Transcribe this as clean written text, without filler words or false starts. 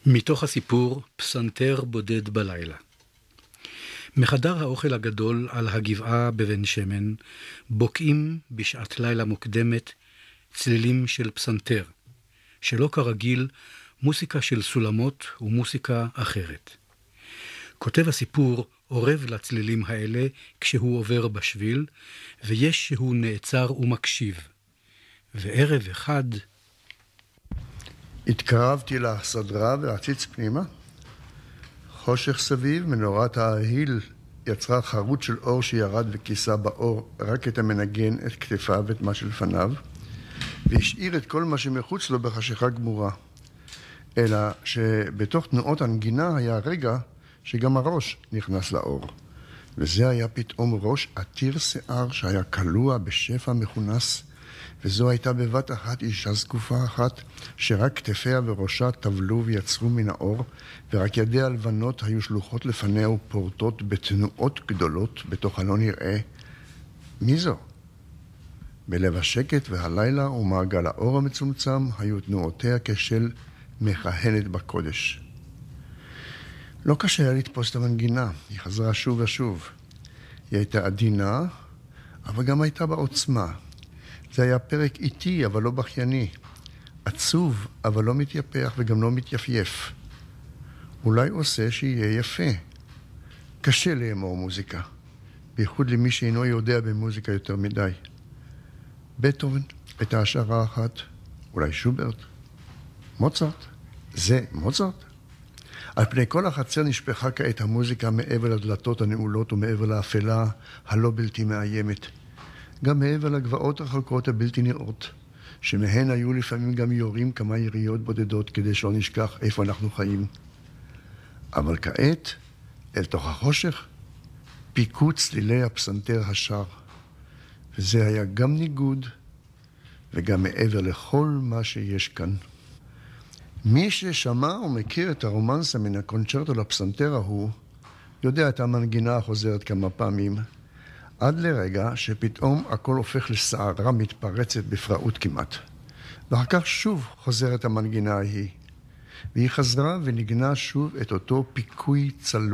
מתוך הסיפור פסנתר בודד בלילה. מחדר האוכל הגדול על הגבעה בבן שמן בוקעים בשעת לילה מוקדמת צלילים של פסנתר, שלא כרגיל מוסיקה של סולמות ומוסיקה אחרת. כותב הסיפור עורב לצלילים האלה כשהוא עובר בשביל, ויש שהוא נעצר ומקשיב. וערב אחד התקרבתי לסדרה והציץ פנימה. חושך סביב, מנורת ההיל יצרה חרוט של אור שירד וכיסה באור רק את המנגן, את כתפיו ואת מה שלפניו, והשאיר את כל מה שמחוץ לו בחשיכה גמורה. אלא שבתוך תנועות הנגינה היה רגע שגם הראש נכנס לאור. וזה היה פתאום ראש עתיר שיער שהיה קלוע בשפע מכונס, וזו הייתה בבת אחת אישה זקופה אחת, שרק כתפיה וראשה טבלו ויצרו מן האור, ורק ידיה הלבנות היו שלוחות לפניה ופורטות בתנועות גדולות בתוך הלא נראה. מי זו? בלב השקט והלילה ומעגל האור המצומצם היו תנועותיה כשל מכהנת בקודש. לא קשה היה לתפוס את המנגינה, היא חזרה שוב ושוב. היא הייתה עדינה, אבל גם הייתה בעוצמה. זה היה פרק איטי, אבל לא בכייני. עצוב, אבל לא מתייפח וגם לא מתייפייף. אולי עושה שיהיה יפה. קשה לאמור מוזיקה, בייחוד למי שאינו יודע במוזיקה יותר מדי. בטהובן הייתה השערה אחת, אולי שוברט, מוצרט. זה מוצרט? על פני כל החצר נשפחה כעת המוזיקה מעבר לדלתות הנעולות ומעבר לאפלה הלא בלתי מאיימת. גם מעבר לגבעות הרחוקות הבלתי נראות, שמהן היו לפעמים גם יורים כמה יריות בודדות כדי שלא נשכח איפה אנחנו חיים. אבל כעת, אל תוך החושך, פיקו צלילי הפסנתר השר, וזה היה גם ניגוד וגם מעבר לכל מה שיש כאן. מי ששמע ומכיר את הרומנסה מן הקונצ'רטו לפסנתר ההוא, יודע את המנגינה החוזרת כמה פעמים, עד לרגע שפתאום הכל הופך לסערה מתפרצת בפראות כמעט. ואחר כך שוב חוזרת המנגינה ההיא, והיא חזרה ונגנה שוב את אותו פיקוי צלול.